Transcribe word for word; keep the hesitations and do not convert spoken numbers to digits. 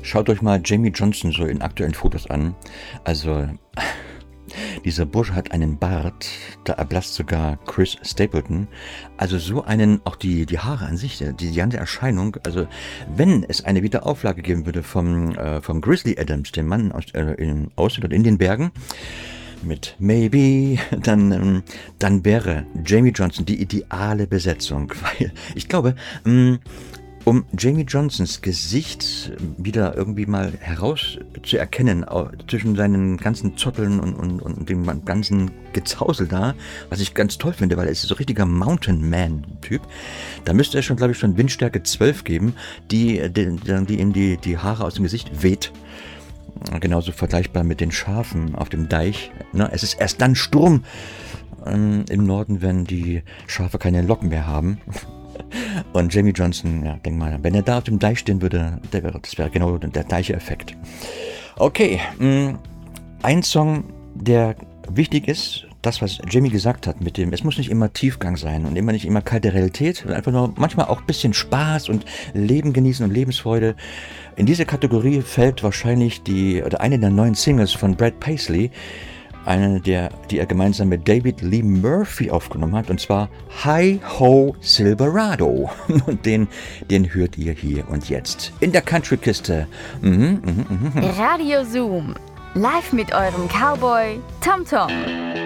Schaut euch mal Jamie Johnson so in aktuellen Fotos an. Also, dieser Bursche hat einen Bart, da erblasst sogar Chris Stapleton. Also so einen, auch die, die Haare an sich, die, die ganze Erscheinung. Also wenn es eine Wiederauflage geben würde vom, äh, vom Grizzly Adams, dem Mann aus, äh, in, aus oder in den Bergen, mit Maybe, dann, ähm, dann wäre Jamie Johnson die ideale Besetzung. Weil ich glaube, mh, um Jamie Johnsons Gesicht wieder irgendwie mal herauszuerkennen, zwischen seinen ganzen Zotteln und, und, und dem ganzen Gezausel da, was ich ganz toll finde, weil er ist so ein richtiger Mountain Man-Typ, da müsste es schon, glaube ich, schon Windstärke zwölf geben, die, die, die ihm die, die Haare aus dem Gesicht weht. Genauso vergleichbar mit den Schafen auf dem Deich. Es ist erst dann Sturm ähm, im Norden, wenn die Schafe keine Locken mehr haben. Und Jamie Johnson, ja, denk mal, wenn er da auf dem Deich stehen würde, der wäre, das wäre genau der gleiche Effekt. Okay, mh, ein Song, der wichtig ist, das, was Jamie gesagt hat mit dem, es muss nicht immer Tiefgang sein und immer nicht immer kalte Realität, einfach nur manchmal auch ein bisschen Spaß und Leben genießen und Lebensfreude. In diese Kategorie fällt wahrscheinlich die, oder eine der neuen Singles von Brad Paisley, eine der, die er gemeinsam mit David Lee Murphy aufgenommen hat, und zwar Hi Ho Silverado. Und den, den hört ihr hier und jetzt in der Country-Kiste. Mhm, mhm, mhm. Radio Zoom, live mit eurem Cowboy Tom Tom.